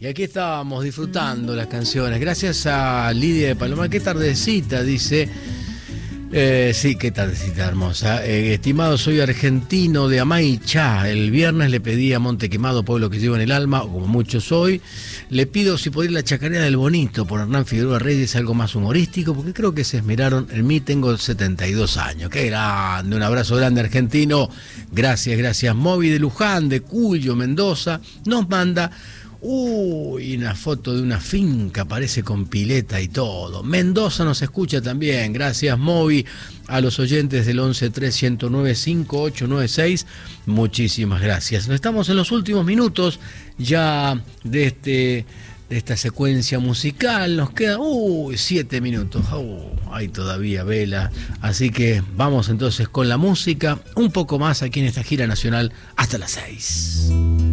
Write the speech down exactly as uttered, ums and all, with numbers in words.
Y aquí estábamos disfrutando las canciones. Gracias a Lidia de Palomar. Qué tardecita, dice. Eh, sí, qué tardecita hermosa. Eh, estimado, soy argentino de Amaichá. El viernes le pedí a Monte Quemado, pueblo que llevo en el alma, como mucho soy. Le pido si podría la chacarera del Bonito por Hernán Figueroa Reyes, algo más humorístico, porque creo que se esmeraron en mí. Tengo setenta y dos años. Qué grande, un abrazo grande, argentino. Gracias, gracias. Moby de Luján, de Cuyo, Mendoza, nos manda... Uy, una foto de una finca, parece con pileta y todo. Mendoza nos escucha también. Gracias, Moby. A los oyentes del once tres ciento nueve cinco ocho nueve seis, muchísimas gracias. Estamos en los últimos minutos ya de este de esta secuencia musical. Nos quedan uy, siete minutos. Uh, hay todavía vela. Así que vamos entonces con la música. Un poco más aquí en esta gira nacional hasta las seis.